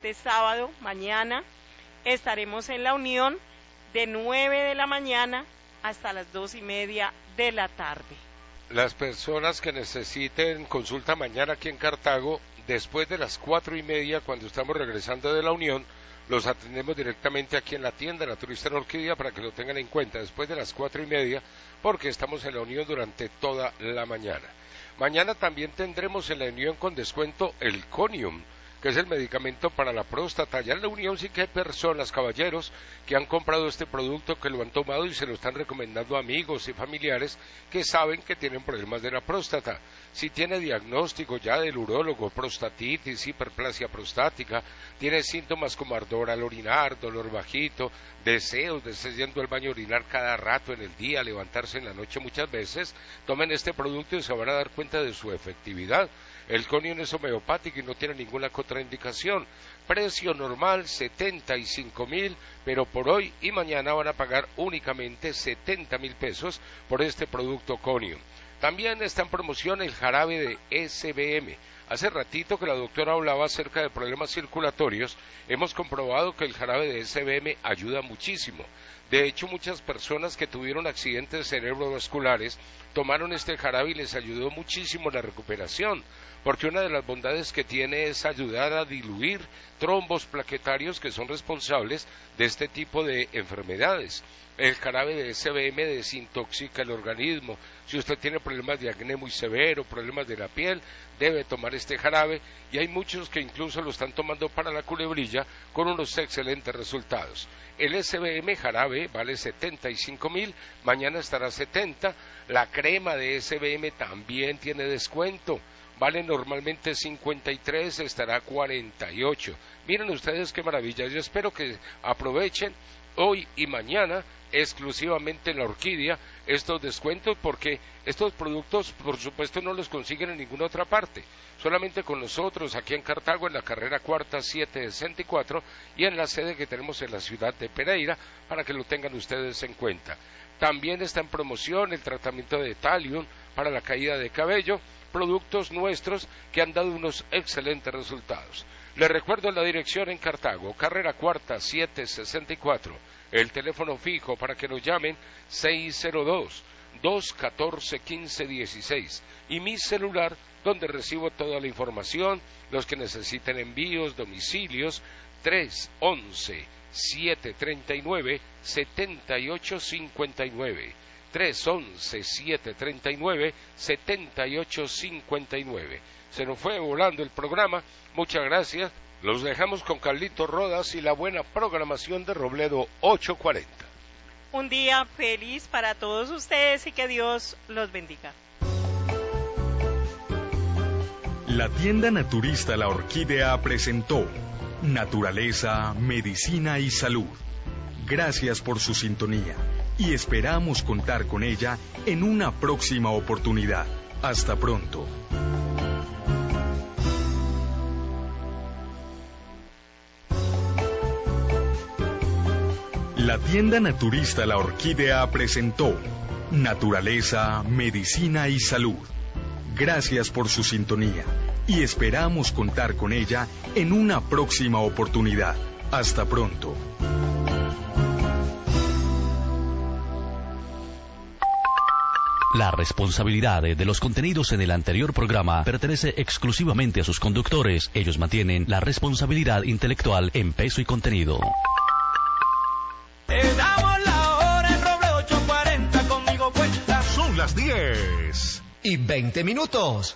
Este sábado, mañana, estaremos en la Unión de 9 de la mañana hasta las 2:30 de la tarde. Las personas que necesiten consulta mañana aquí en Cartago, después de las 4:30, cuando estamos regresando de la Unión, los atendemos directamente aquí en la tienda Naturista La Orquídea para que lo tengan en cuenta, después de las 4:30, porque estamos en la Unión durante toda la mañana. Mañana también tendremos en la Unión con descuento el Conium, que es el medicamento para la próstata. Ya en la Unión sí que hay personas, caballeros, que han comprado este producto, que lo han tomado y se lo están recomendando a amigos y familiares que saben que tienen problemas de la próstata. Si tiene diagnóstico ya del urólogo, prostatitis, hiperplasia prostática, tiene síntomas como ardor al orinar, dolor bajito, deseos de estar yendo al baño a orinar cada rato en el día, levantarse en la noche muchas veces, tomen este producto y se van a dar cuenta de su efectividad. El Conium es homeopático y no tiene ninguna contraindicación. Precio normal 75,000, pero por hoy y mañana van a pagar únicamente 70,000 pesos por este producto Conium. También está en promoción el jarabe de SBM. Hace ratito que la doctora hablaba acerca de problemas circulatorios, hemos comprobado que el jarabe de SBM ayuda muchísimo. De hecho, muchas personas que tuvieron accidentes cerebrovasculares tomaron este jarabe y les ayudó muchísimo la recuperación, porque una de las bondades que tiene es ayudar a diluir trombos plaquetarios que son responsables de este tipo de enfermedades. El jarabe de SBM desintoxica el organismo. Si usted tiene problemas de acné muy severo, problemas de la piel, debe tomar este jarabe, y hay muchos que incluso lo están tomando para la culebrilla con unos excelentes resultados. El SBM jarabe vale 75,000, mañana estará 70. La crema de SBM también tiene descuento. Vale normalmente 53, estará 48. Miren ustedes qué maravilla. Yo espero que aprovechen hoy y mañana exclusivamente en La Orquídea estos descuentos, porque estos productos por supuesto no los consiguen en ninguna otra parte, solamente con nosotros aquí en Cartago, en la carrera cuarta 764, y en la sede que tenemos en la ciudad de Pereira, para que lo tengan ustedes en cuenta. También está en promoción el tratamiento de Talium para la caída de cabello, productos nuestros que han dado unos excelentes resultados. Les recuerdo la dirección en Cartago, carrera cuarta 764, el teléfono fijo para que nos llamen 602-214-1516, y mi celular donde recibo toda la información, los que necesiten envíos, domicilios, 311-739-7859, 311-739-7859. Se nos fue volando el programa, muchas gracias. Los dejamos con Carlito Rodas y la buena programación de Robledo 840. Un día feliz para todos ustedes y que Dios los bendiga. La tienda naturista La Orquídea presentó Naturaleza, Medicina y Salud. Gracias por su sintonía y esperamos contar con ella en una próxima oportunidad. Hasta pronto. La tienda naturista La Orquídea presentó Naturaleza, Medicina y Salud. Gracias por su sintonía y esperamos contar con ella en una próxima oportunidad. Hasta pronto. La responsabilidad de los contenidos en el anterior programa pertenece exclusivamente a sus conductores. Ellos mantienen la responsabilidad intelectual en peso y contenido. Te damos la hora en Robledo 840, conmigo cuenta. Son las 10:20.